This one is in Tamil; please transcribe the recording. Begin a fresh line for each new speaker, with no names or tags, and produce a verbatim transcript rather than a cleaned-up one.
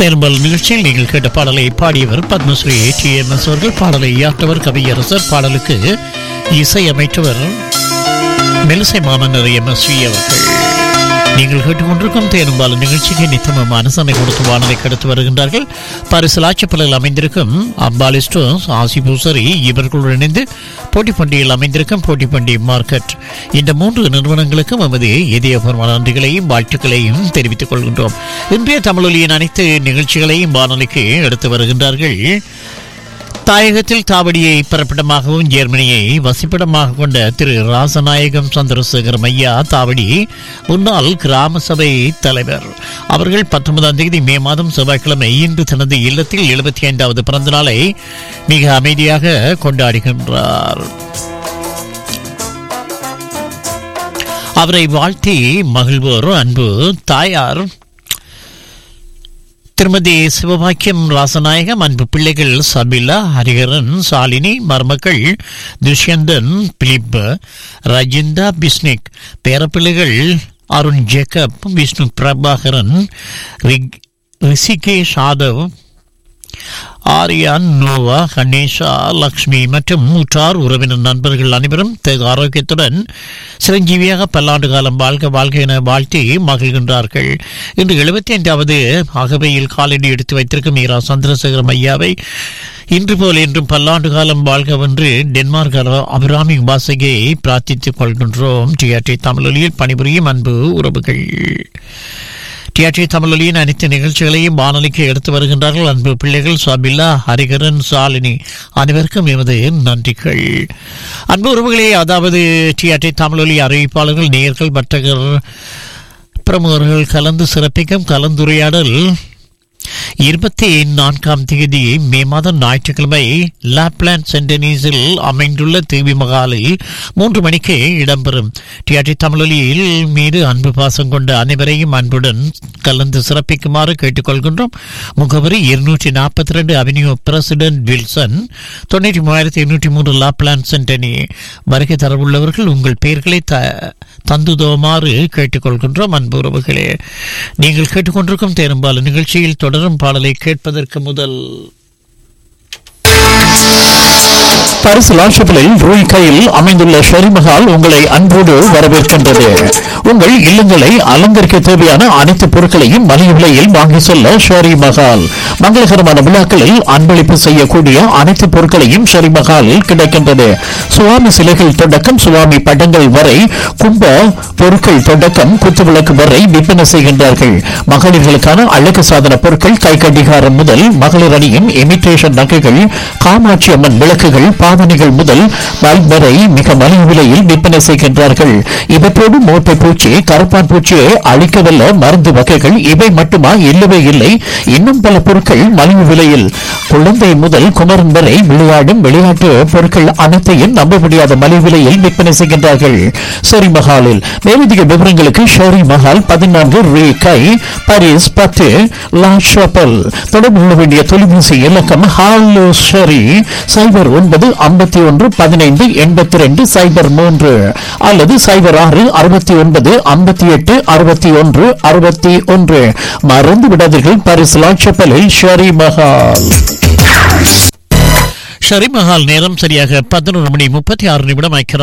தேர்தல் நிகழ்ச்சியில் நீங்கள் கேட்ட பாடலை பாடியவர் பத்மஸ்ரீ டி எம் எஸ் அவர்கள். பாடலை இயற்றவர் கவியரசர். பாடலுக்கு இசையமைத்தவர் மெலிசை மாமன்னர் எம் எஸ் வி அவர்கள். நீங்கள் கேட்டுக்கொண்டிருக்கும் தேர்தல் நிகழ்ச்சிக்கு நித்தமமான சமை கொடுத்து வானலை கடத்து வருகின்றார்கள். பரிசலாட்சிப்பலில் அமைந்திருக்கும் அம்பாலிஸ்டோஸ் ஆசி பூசரி இவர்களுடன் இணைந்து போட்டி பண்டிகையில் அமைந்திருக்கும் போட்டி பண்டிகை மார்க்கெட். இந்த மூன்று நிறுவனங்களுக்கும் நமது இதயபூர்வ நன்றிகளையும் வாழ்த்துக்களையும் தெரிவித்துக் கொள்கின்றோம். இன்றைய தமிழொலியின் அனைத்து நிகழ்ச்சிகளையும் வானொலிக்கு எடுத்து வருகின்றார்கள். தாயகத்தில் தாவடியை பிறப்பிடமாகவும் ஜெர்மனியை வசிப்பிடமாக கொண்ட திரு ராசநாயகம் சந்திரசேகரம் ஐயா தாவடி முன்னாள் கிராம சபை தலைவர் அவர்கள் பத்தொன்பதாம் தேதி மே மாதம் செவ்வாய்க்கிழமை இன்று தனது இல்லத்தில் எழுபத்தி ஐந்தாவது பிறந்த நாளை மிக அமைதியாக கொண்டாடுகின்றார். அவரை வாழ்த்தி மகிழ்வோர் அன்பு தாயார் திருமதி சிவபாக்கியம் ராசநாயகம், அன்பு பிள்ளைகள் சபிலா, ஹரிஹரன், சாலினி, மருமக்கள் துஷ்யந்தன், பிலிப், ரஜிந்தா, பிஸ்னிக், பேரப்பிள்ளைகள் அருண் ஜேக்கப், விஷ்ணு பிரபாகரன், ரிஷிகேஷ் யாதவ், ஆரியான், நோவா, கணேஷா, லக்ஷ்மி மற்றும் உற்றார் உறவினர் நண்பர்கள் அனைவரும் ஆரோக்கியத்துடன் சிரஞ்சீவியாக பல்லாண்டு காலம் வாழ்க வாழ்க என வாழ்த்தி மகிழ்கின்றார்கள். இன்று எழுபத்தி ஐந்தாவது அகவையில் காலடி எடுத்து வைத்திருக்கும் ஈரா சந்திரசேகரம் ஐயாவை இன்று போல் என்றும் பல்லாண்டு காலம் வாழ்கவென்று டென்மார்க் அபிராமி உபாசகையை பிரார்த்தித்துக் கொள்கின்றோம். டிஆர்டி தமிழொலியில் பணிபுரியும் அன்பு உறவுகள். டிஆர்டி தமிழொலியின் அனைத்து நிகழ்ச்சிகளையும் வானொலிக்கு எடுத்து வருகின்றார்கள் அன்பு பிள்ளைகள் சபிலா, ஹரிகரன், சாலினி அனைவருக்கும் எமது நன்றிகள். அன்பு உறவுகளே, அதாவது டிஆர்டி தமிழொலி அறிவிப்பாளர்கள், நேயர்கள், வர்த்தகர், பிரமுகர்கள் கலந்து சிறப்பிக்கும் கலந்துரையாடல் இருபத்தி நான்காம் தேதி மே மாதம் ஞாயிற்றுக்கிழமை லாப்லாண்ட் சென்டனீஸில் அமைந்துள்ள தேவி மகாலில் மூன்று மணிக்கு இடம்பெறும். டிஆர்டி தமிழொலியில் மீது அன்பு பாசம் கொண்ட அனைவரையும் அன்புடன் கலந்து சிறப்பிக்குமாறு கேட்டுக்கொள்கின்றோம். முகவரி இருநூற்றி நாற்பத்தி ரெண்டு அவென்யூ பிரசிடென்ட் வில்சன், தொண்ணூற்றி மூவாயிரத்தி எண்ணூற்றி மூன்று லாப்லாண்ட் சென்டனி. வருகை தரவுள்ளவர்கள் உங்கள் பெயர்களை தந்துதோமாறு கேட்டுக்கொள்கின்றோம். அன்பு உறவுகளே, நீங்கள் கேட்டுக்கொண்டிருக்கும் தேர்ம்பால நிகழ்ச்சியில் தொடரும் பாடலை கேட்பதற்கு முதல்
பரிசு லாட்சப்பிலில் ரூய் கையில் அமைந்துள்ள ஷெரிமஹால் உங்களை அன்போடு வரவேற்கின்றது. உங்கள் இல்லங்களை அலங்கரிக்க தேவையான அனைத்து பொருட்களையும் மலிவு விலையில் வாங்கி செல்ல ஷெரிமஹால். மங்களகரமான விழாக்களில் அன்பளிப்பு செய்யக்கூடிய அனைத்து பொருட்களையும் ஷெரிமஹாலில் கிடைக்கின்றது. சுவாமி சிலைகள் தொடக்கம் சுவாமி படங்கள் வரை, கும்ப பொருட்கள் தொடக்கம் குத்துவிளக்கு வரை விற்பனை செய்கின்றார்கள். மகளிர்களுக்கான அழகு சாதன பொருட்கள், கை கடிகாரம் முதல் மகளிர் அணியின் இமிட்டேஷன் நகைகள், காமாட்சி அம்மன் விளக்குகள், பாவனைகள் முதல் பல்ப் வரை மிக மலிவு விலையில் விற்பனை செய்கின்றார்கள். இவற்றோடு மோட்டை பூச்சி, கருப்பான் பூச்சியை அழிக்கவல்ல மருந்து வகைகள் இவை மட்டுமா? இல்லவே இல்லை, இன்னும் பல பொருட்கள் மலிவு விலையில். குழந்தை முதல் குமரன் வரை விளையாடும் விளையாட்டு பொருட்கள் அனைத்தையும் நம்ப முடியாத மலிவு விலையில் விற்பனை செய்கின்றார்கள் ஷெரி மஹாலில். மேலதிக விவரங்களுக்கு ஷெரி மஹால் பதினான்கு ரே கை, பாரிஸ் பத்து லா ஷாப்பல். தொடர்பு கொள்ள வேண்டிய தொலைபேசி இலக்கம் ஹாலோ ஷெரி சைபர் ஒன்பது ஐம்பத்தி ஒன்று பதினைந்து எண்பத்தி ரெண்டு சைபர் மூன்று அல்லது சைபர் ஆறு அறுபத்தி ஒன்பது ஐம்பத்தி எட்டு அறுபத்தி ஒன்று அறுபத்தி ஒன்று. மறந்து விடாதீர்கள், பாரிஸ் லாட்சப்பலில் ஷெரி மஹால்.
ஷெரி மஹால் நேரம் சரியாக பதினொரு மணி முப்பத்தி ஆறு நிமிடம். ஐக்கிய